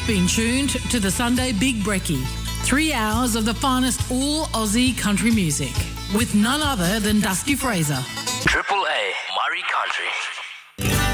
been tuned to the Sunday Big Brekkie. 3 hours of the finest all Aussie country music with none other than Dusty Fraser. Triple A Murray Country.